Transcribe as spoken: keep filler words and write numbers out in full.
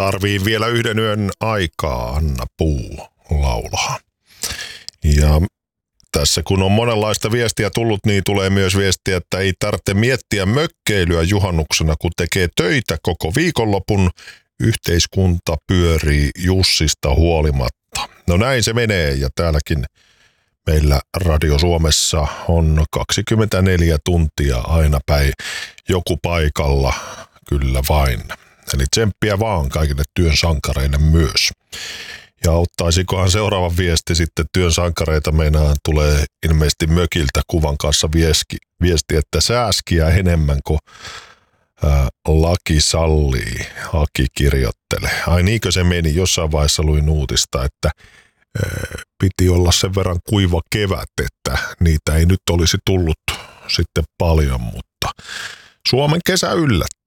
Tarviin vielä yhden yön aikaa, Anna Puu laulaa. Ja tässä kun on monenlaista viestiä tullut, niin tulee myös viestiä, että ei tarvitse miettiä mökkeilyä juhannuksena, kun tekee töitä koko viikonlopun. Yhteiskunta pyörii Jussista huolimatta. No näin se menee, ja täälläkin meillä Radio Suomessa on kaksikymmentäneljä tuntia aina päin joku paikalla, kyllä vain. Eli tsemppiä vaan kaikille työn sankareille myös. Ja ottaisikohan seuraava viesti sitten työn sankareita, meinaan tulee ilmeisesti mökiltä kuvan kanssa viesti, viesti että sääskiä enemmän kuin ää, laki sallii, Aki kirjoittelee. Ai niinkö se meni, jossain vaiheessa luin uutista, että ää, piti olla sen verran kuiva kevät, että niitä ei nyt olisi tullut sitten paljon, mutta Suomen kesä yllätti.